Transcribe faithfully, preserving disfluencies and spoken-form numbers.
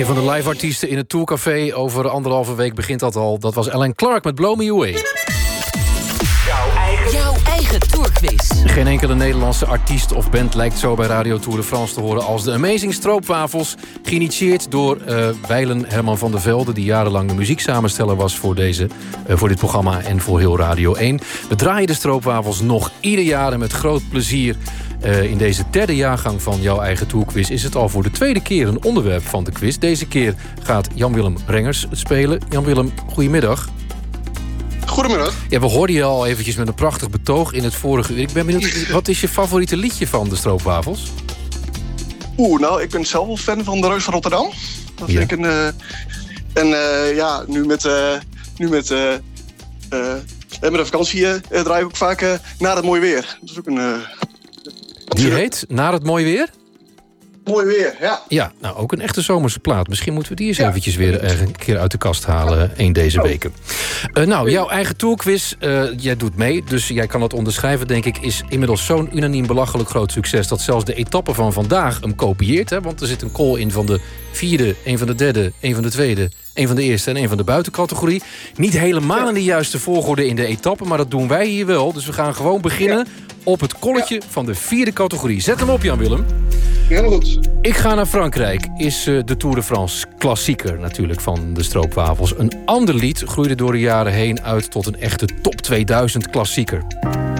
Een van de live-artiesten in het Tourcafé. Over anderhalve week begint dat al. Dat was Alan Clark met Blow Me Away. Jouw eigen, Jouw eigen Tourquiz. Geen enkele Nederlandse artiest of band lijkt zo bij Radio Tour de France te horen als de Amazing Stroopwafels. Geïnitieerd door uh, wijlen Herman van der Velde, die jarenlang de muzieksamensteller was voor, deze, uh, voor dit programma en voor heel Radio één. We draaien de Stroopwafels nog ieder jaar en met groot plezier. Uh, in deze derde jaargang van Jouw Eigen Tourquiz is het al voor de tweede keer een onderwerp van de quiz. Deze keer gaat Jan-Willem Rengers het spelen. Jan-Willem, goedemiddag. Goedemiddag. Ja, we hoorden je al eventjes met een prachtig betoog in het vorige uur. Ik ben benieuwd, wat is je favoriete liedje van de Stroopwafels? Oeh, nou, ik ben zelf wel fan van De Reus van Rotterdam. Dat ja. vind ik een... Uh, en uh, ja, nu met... Uh, nu met... Uh, uh, met de vakantie uh, draai ik ook vaak uh, Naar het Mooie Weer. Dat is ook een... Uh, Die heet Naar het Mooie Weer? Mooi weer, ja. Ja, nou ook een echte zomerse plaat. Misschien moeten we die eens ja. eventjes weer een keer uit de kast halen een deze oh. weken. Uh, nou, jouw eigen tourquiz, uh, jij doet mee, dus jij kan het onderschrijven, denk ik, is inmiddels zo'n unaniem belachelijk groot succes dat zelfs de etappe van vandaag hem kopieert. Hè, want er zit een call in van de vierde, een van de derde, een van de tweede, een van de eerste en een van de buitencategorie. Niet helemaal in de juiste volgorde in de etappe, maar dat doen wij hier wel. Dus we gaan gewoon beginnen ja. op het kolletje ja. van de vierde categorie. Zet hem op, Jan-Willem. Heel goed. Ik ga naar Frankrijk is uh, de Tour de France klassieker natuurlijk van de Stroopwafels. Een ander lied groeide door de jaren heen uit tot een echte top tweeduizend klassieker.